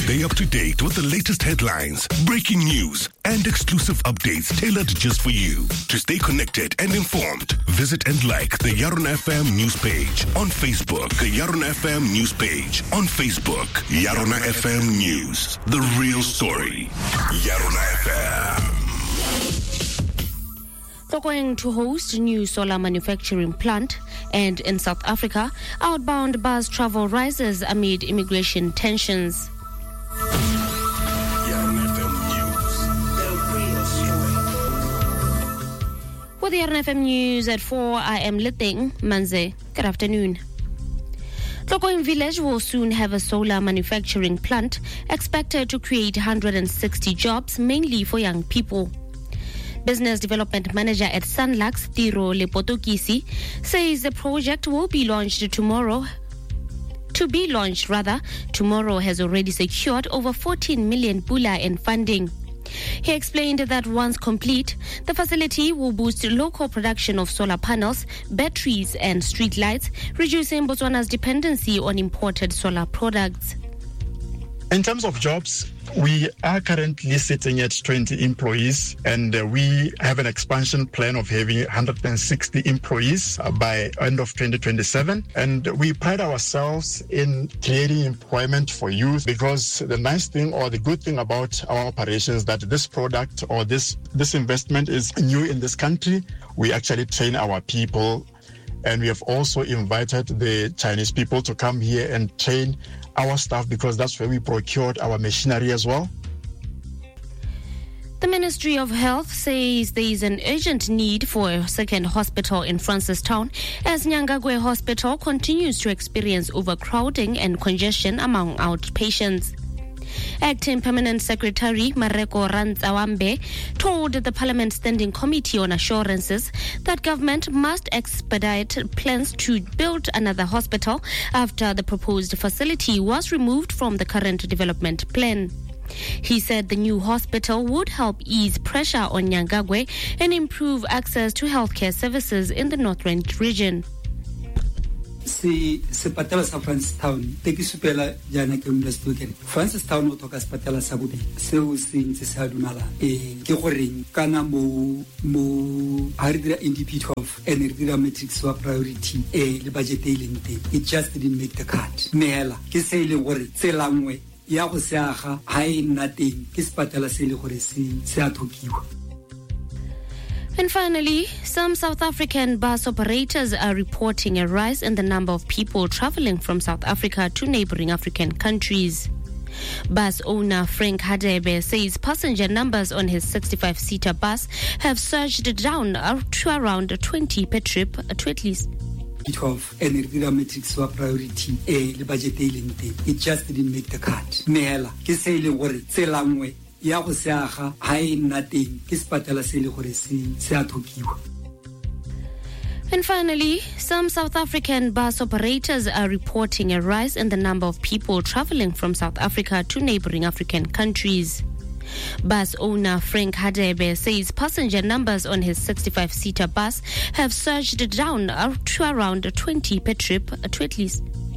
Stay up to date with the latest headlines, breaking news, and exclusive updates tailored just for you. To stay connected and informed, visit and like the Yaron FM news page on Facebook. The Yaron FM news page on Facebook. Yaron FM News, the real story. Yaron FM. They're going to host a new solar manufacturing plant, and in South Africa, outbound bus travel rises amid immigration tensions. Yaron FM News, the real story. With the Yaron FM News at 4, I am Liting Manze. Good afternoon. Tlokoing Village will soon have a solar manufacturing plant expected to create 160 jobs, mainly for young people. Business Development Manager at Sunlux, Tiro Lepotokisi, says the project will be launched tomorrow. Tomorrow has already secured over 14 million pula in funding. He explained that once complete, the facility will boost local production of solar panels, batteries and street lights, reducing Botswana's dependency on imported solar products. In terms of jobs, we are currently sitting at 20 employees, and we have an expansion plan of having 160 employees by end of 2027. And we pride ourselves in creating employment for youth, because the nice thing or the good thing about our operations is that this product or this investment is new in this country. We actually train our people, and we have also invited the Chinese people to come here and train our staff, because that's where we procured our machinery as well. The Ministry of Health says there is an urgent need for a second hospital in Francistown as Nyangagwe Hospital continues to experience overcrowding and congestion among outpatients. Acting Permanent Secretary Mareko Rantsawambe told the Parliament Standing Committee on Assurances that government must expedite plans to build another hospital after the proposed facility was removed from the current development plan. He said the new hospital would help ease pressure on Nyangagwe and improve access to healthcare services in the Northern region. Se patela sa Francistown teki supela jana ke mlastokene Francistown o toka patela sa bobe seo se ntse sa dumala ke goreng kana mo haridira NDP 12 and haridira matrix wa priority le budget e lente it just didn't make the cut mela ke se ile gore tselangwe ya go seaga ha e nna teng ke se patela se ile gore se a thokiwa. And finally, some South African bus operators are reporting a rise in the number of people traveling from South Africa to neighboring African countries. Bus owner Frank Hadebe says passenger numbers on his 65-seater bus have surged down to around 20 per trip, to at least 12 and haridira matrix wa priority le budget e lente it just didn't make the cut mela ke se ile gore tselangwe ya go seaga ha e nna teng ke se patela se ile gore se a thokiwa. And finally, some South African bus operators are reporting a rise in the number of people traveling from South Africa to neighboring African countries. Bus owner Frank Hadebe says passenger numbers on his 65-seater bus have surged down to around 20 per trip, to at least